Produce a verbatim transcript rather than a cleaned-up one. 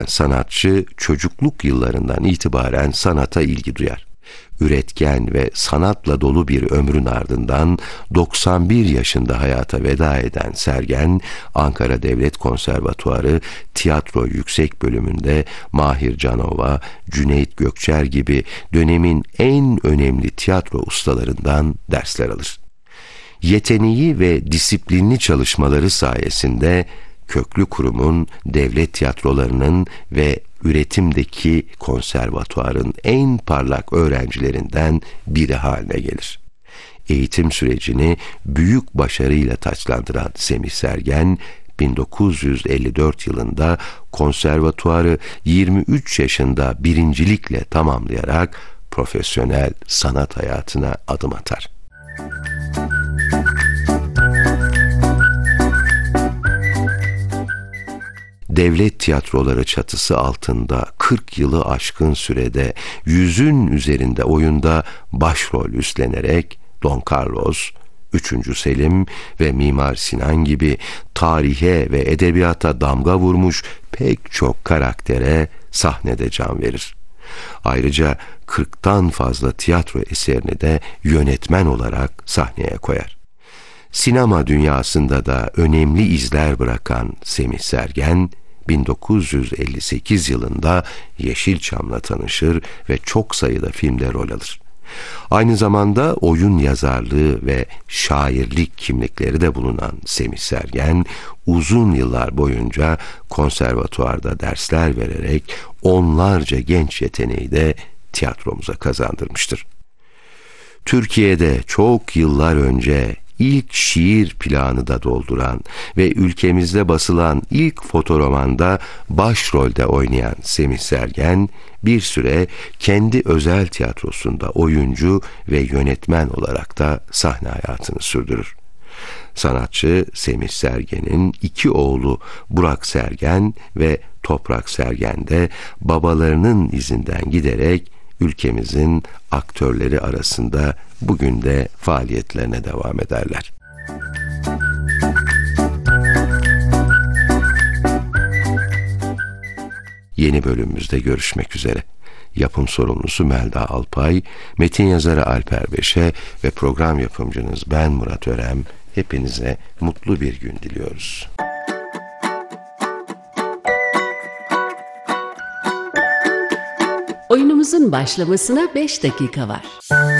Sanatçı çocukluk yıllarından itibaren sanata ilgi duyar. Üretken ve sanatla dolu bir ömrün ardından doksan bir yaşında hayata veda eden Sergen, Ankara Devlet Konservatuarı Tiyatro Yüksek Bölümünde Mahir Canova, Cüneyt Gökçer gibi dönemin en önemli tiyatro ustalarından dersler alır. Yeteneği ve disiplinli çalışmaları sayesinde köklü kurumun, devlet tiyatrolarının ve üretimdeki konservatuarın en parlak öğrencilerinden biri haline gelir. Eğitim sürecini büyük başarıyla taçlandıran Semih Sergen, bin dokuz yüz elli dört yılında konservatuarı yirmi üç yaşında birincilikle tamamlayarak profesyonel sanat hayatına adım atar. Devlet tiyatroları çatısı altında kırk yılı aşkın sürede yüzün üzerinde oyunda başrol üstlenerek Don Carlos, Üçüncü Selim ve Mimar Sinan gibi tarihe ve edebiyata damga vurmuş pek çok karaktere sahnede can verir. Ayrıca kırktan fazla tiyatro eserini de yönetmen olarak sahneye koyar. Sinema dünyasında da önemli izler bırakan Semih Sergen, bin dokuz yüz elli sekiz yılında Yeşilçam'la tanışır ve çok sayıda filmde rol alır. Aynı zamanda oyun yazarlığı ve şairlik kimlikleri de bulunan Semih Sergen, uzun yıllar boyunca konservatuvarda dersler vererek onlarca genç yeteneği de tiyatromuza kazandırmıştır. Türkiye'de çok yıllar önce ilk şiir planı da dolduran ve ülkemizde basılan ilk fotoromanda başrolde oynayan Semih Sergen, bir süre kendi özel tiyatrosunda oyuncu ve yönetmen olarak da sahne hayatını sürdürür. Sanatçı Semih Sergen'in iki oğlu Burak Sergen ve Toprak Sergen de babalarının izinden giderek ülkemizin aktörleri arasında bugün de faaliyetlerine devam ederler. Yeni bölümümüzde görüşmek üzere. Yapım sorumlusu Melda Alpay, metin yazarı Alper Beşe ve program yapımcınız ben Murat Örem. Hepinize mutlu bir gün diliyoruz. Oyunumuzun başlamasına beş dakika var.